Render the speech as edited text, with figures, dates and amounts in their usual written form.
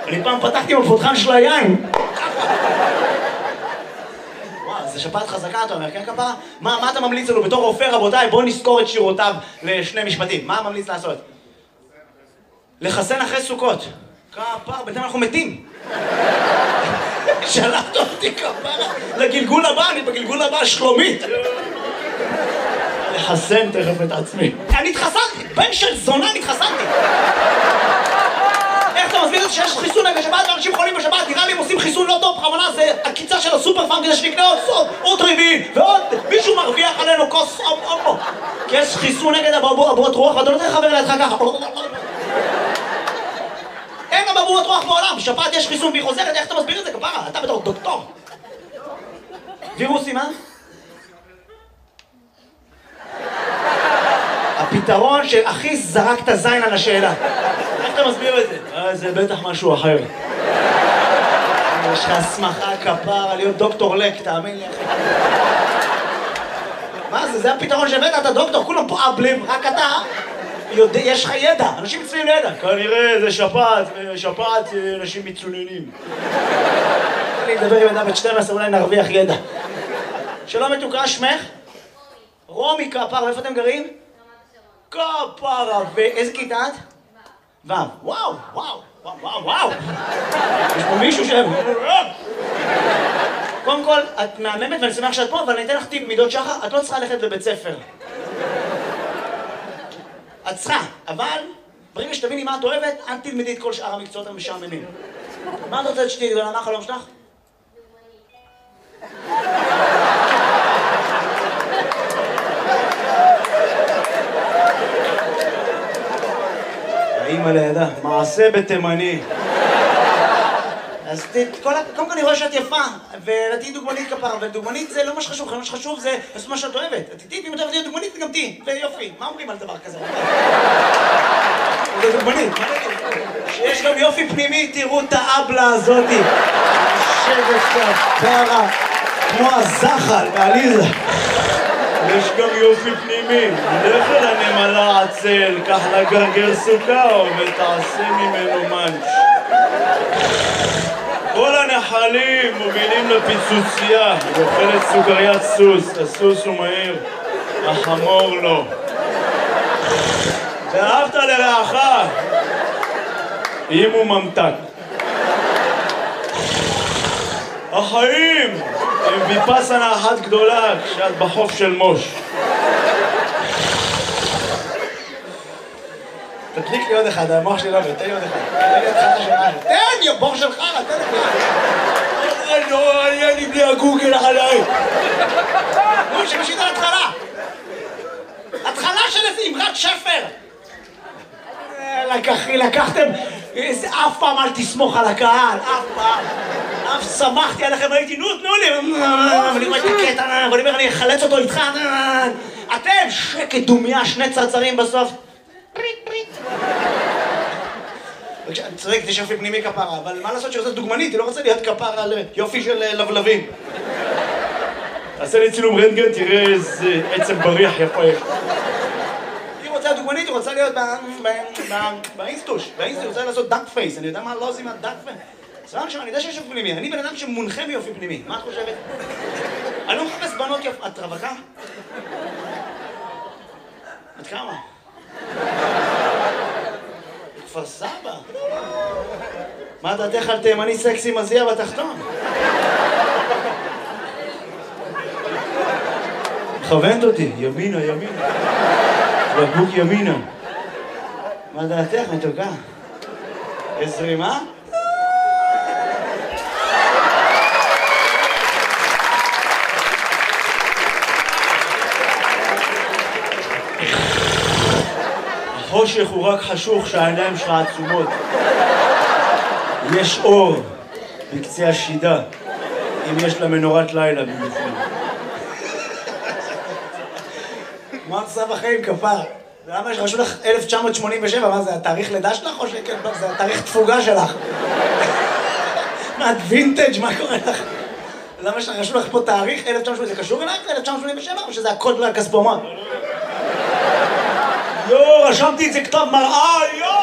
אני פעם פתחתי עם הפותחן של היין. וואו, זה שפעת חזקה, אתה אומר, כן כפרה? מה אתה ממליץ לנו בתור רופא, רבותיי? בואו נזכור את שירותיו לשני משפטים. מה ממליץ לעשות? לחסן אחרי סוכות. כפרה, בינתיים אנחנו מתים. שלחת אותי כפרה לגלגול הבא, אני בגלגול הבא שלומית. לחסן תכף את עצמי. אני התחסנתי, בן של זונה אני התחסנתי. איך אתה מסביר את זה שיש חיסון נגד שבת ואנשים חולים בשבת? נראה לי הם עושים חיסון לא טוב, בכוונה זה הקיצה של הסופר פארם כדי שנקנה עוד רביעי ועוד מישהו מרוויח עלינו כוס עוד. כי יש חיסון נגד אבעבועות רוח ואתה לא נותן חבר לידך ככה. אין אבעבועות רוח בעולם, בשבת יש חיסון והיא חוזרת, איך אתה מסביר את זה כפרה? אתה בתור דוקטור. וירוסים, הפתרון שהכי זרקת זין על השאלה. איך אתה מסביר את זה? זה בטח משהו אחר. יש לך הסמכה כפרה להיות דוקטור לק, תאמין לי אחי. מה זה? זה הפתרון שהבאת, אתה דוקטור, כולם פה אבלים, רק אתה יש לך ידע, אנשים מצויים לידע. כנראה זה שפעת אנשים מצוננים. אני אדבר עם ידע בת 12, אולי נרוויח ידע. שלום מתוקה, שמך? רומי כפרה, ואיפה אתם גרים? כפרה, ואיזה כיתה את? ו'. וואו. יש פה מישהו קודם כל, את מהממת ואני שמח שאת פה, אבל אני אתן לך טיפ מידות שחר, את לא צריכה ללכת לבית ספר. את צריכה, אבל ברגע שתביני מה את אוהבת, אל תלמדי את כל שאר המקצועות המשעממים. מה את רוצה שתהיי גדולה? מה החלום שלך? האמא לידה, מעשה בתימני. אז קודם כל אני רואה שאת יפה, ותהיי דוגמנית כפרה, ודוגמנית זה לא מה שחשוב, מה שחשוב זה לעשות מה שאת אוהבת. תהיי, אם את אוהבת להיות דוגמנית, גם תהיי, ויופי. מה אומרים על דבר כזה? זה דוגמנית, מה נגיד? שיש גם יופי פנימי, תראו את האבלה הזאתי. יושבת כפרה, כמו הזחל בעליזה. יש גם יופי פנימי, לך אל הנמלה עצל, קח לה גרגר סוכר ותעשה ממנו מנץ'. כל הנחלים מובילים לפיצוצייה, ואוכלת סוכריית סוס, הסוס הוא מהיר, החמור לא. ואהבת לרעך, אם הוא ממתק. החיים הם ויפאסנה אחת גדולה כשאת בחוף של מוש. תדליק לי עוד אחד, המוח שלי לא עובד, תן לי עוד אחד. תן לי בור של חרא, תן לי. לא, היה לי בלי הגוגל עליי. נו, שמשית על התחלה. התחלה של איזה אמרת שפר. לקחתם, אף פעם אל תסמוך על הקהל, אף פעם. אף שמחתי עליכם, הייתי, תנו לי. אבל אם הייתי קטע, ואני אומר, אני אחלץ אותו איתך. אתם, שקט דומיה, שני צרצרים בסוף. אני צודק, יש יופי פנימי כפרה, אבל מה לעשות שעושה דוגמנית? היא לא רוצה להיות כפרה על יופי של לבלבים. תעשה לי צילום רנטגן, תראה איזה עצם בריח יפה יש. היא רוצה דוגמנית, היא רוצה להיות באינסטוש. באינסטוש היא רוצה לעשות דאק פייס, אני יודע מה לא עושים מהדאק פייס. סבבה עכשיו, אני יודע שיש יופי פנימי, אני בן אדם שמונחה מיופי פנימי, מה את חושבת? אני לא מחפש בנות יופי, את רווקה? את כמה? כפר סבא. מה דעתך על תימני סקסי מזיע בתחתון? מכוונת אותי, ימינה. בקבוק ימינה. מה דעתך, מתוקה? יש זרימה? החושך הוא רק חשוך שהעיניים שלך עצומות. יש אור בקצה השידה, אם יש לה מנורת לילה במיוחד. מה עושה בחיים כפר? למה שרשו לך 1987? מה זה, התאריך לידה שלך או שכן? זה התאריך תפוגה שלך. מה, את וינטג'? מה קורה לך? למה שרשו לך פה תאריך 1987? זה קשור אלייך 1987 או שזה הקוד לכספומט? יו, רשמתי את זה כתב מראה, יו!